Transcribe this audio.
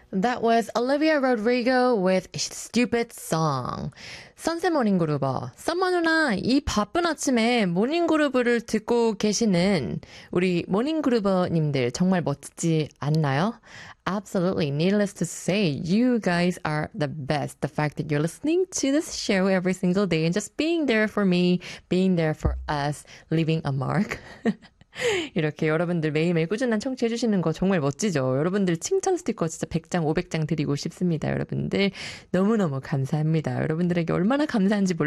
That was Olivia Rodrigo with Stupid Song. 선셋 모닝그룹어. 썸머 누나, 이 바쁜 아침에 모닝그룹을 듣고 계시는 우리 모닝그룹어님들 정말 멋지지 않나요? Absolutely. Needless to say, you guys are the best. The fact that you're listening to this show every single day and just being there for me, being there for us, leaving a mark. 이렇게 여러분들 매일매일 꾸준한 청취해주시는 거 정말 멋지죠. 여러분들 칭찬 스티커 진짜 100장, 500장 드리고 싶습니다. 여러분들 너무너무 감사합니다. 여러분들에게 얼마나 감사한지